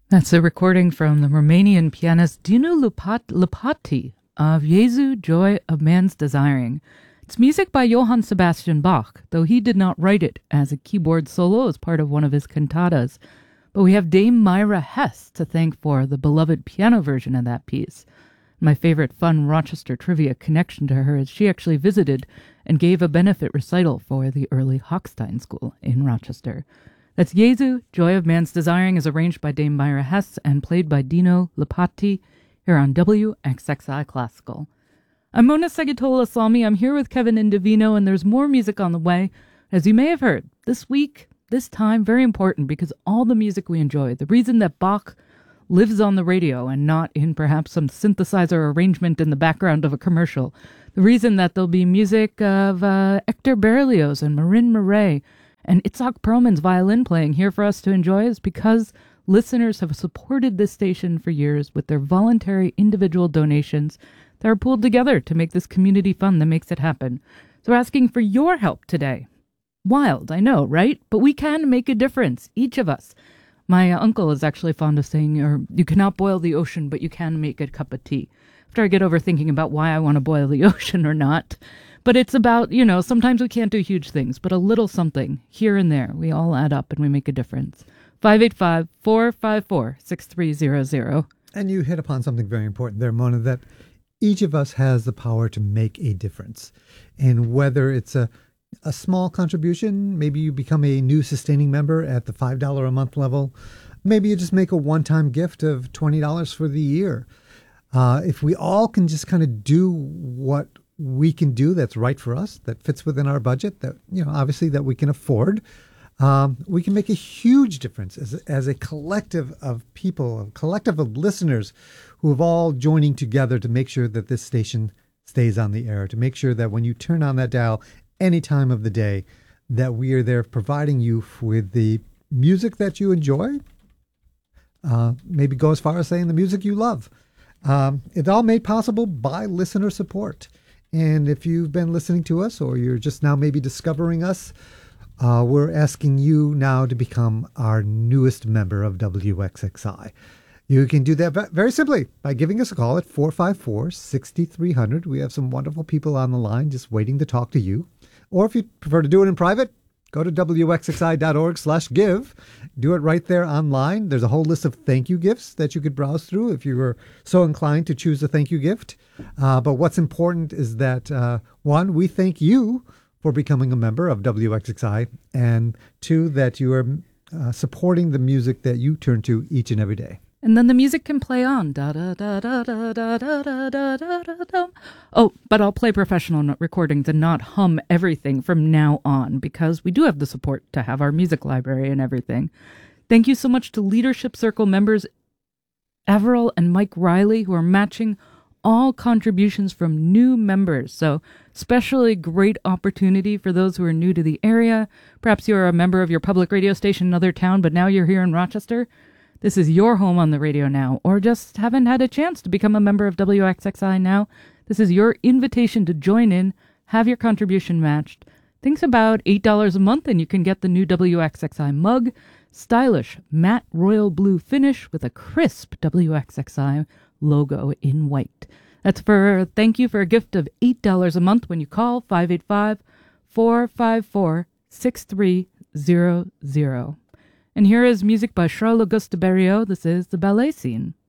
That's a recording from the Romanian pianist Dinu Lipati of Jesu, Joy of Man's Desiring. It's music by Johann Sebastian Bach, though he did not write it as a keyboard solo as part of one of his cantatas. But we have Dame Myra Hess to thank for the beloved piano version of that piece. My favorite fun Rochester trivia connection to her is she actually visited and gave a benefit recital for the early Hochstein School in Rochester. That's Jesu, Joy of Man's Desiring is arranged by Dame Myra Hess and played by Dino Lipati here on WXXI Classical. I'm Mona Segatola-Salmi. I'm here with Kevin Indovino, and there's more music on the way. As you may have heard, this week, this time, very important because all the music we enjoy, the reason that Bach lives on the radio and not in perhaps some synthesizer arrangement in the background of a commercial, the reason that there'll be music of Hector Berlioz and Marin Murray and Itzhak Perlman's violin playing here for us to enjoy is because listeners have supported this station for years with their voluntary individual donations that are pooled together to make this community fun that makes it happen. So we're asking for your help today. Wild, I know, right? But we can make a difference, each of us. My uncle is actually fond of saying, you cannot boil the ocean, but you can make a cup of tea. After I get over thinking about why I want to boil the ocean or not. But it's about, sometimes we can't do huge things, but a little something here and there. We all add up and we make a difference. 585-454-6300. And you hit upon something very important there, Mona, that each of us has the power to make a difference. And whether it's a small contribution, maybe you become a new sustaining member at the $5 a month level. Maybe you just make a one-time gift of $20 for the year. If we all can just kind of do what we can do that's right for us, that fits within our budget, that, obviously that we can afford, we can make a huge difference as a collective of people, a collective of listeners who have all joining together to make sure that this station stays on the air, to make sure that when you turn on that dial any time of the day, that we are there providing you with the music that you enjoy. Maybe go as far as saying the music you love. It's all made possible by listener support. And if you've been listening to us or you're just now maybe discovering us, we're asking you now to become our newest member of WXXI. You can do that very simply by giving us a call at 454-6300. We have some wonderful people on the line just waiting to talk to you. Or if you prefer to do it in private, go to wxxi.org/give. Do it right there online. There's a whole list of thank you gifts that you could browse through if you were so inclined to choose a thank you gift. But what's important is that, one, we thank you for becoming a member of WXXI, and two, that you are supporting the music that you turn to each and every day. And then the music can play on. Da, da, da, da, da, da, da, da, da, da, da. Oh, but I'll play professional recordings and not hum everything from now on because we do have the support to have our music library and everything. Thank you so much to Leadership Circle members Averill and Mike Riley who are matching all contributions from new members. So especially great opportunity for those who are new to the area. Perhaps you're a member of your public radio station in another town, but now you're here in Rochester. This is your home on the radio now, or just haven't had a chance to become a member of WXXI now. This is your invitation to join in, have your contribution matched. Think about $8 a month and you can get the new WXXI mug, stylish matte royal blue finish with a crisp WXXI logo in white. That's thank you for a gift of $8 a month when you call 585-454-6300. And here is music by Charles-Auguste Berriot. This is The Ballet Scene.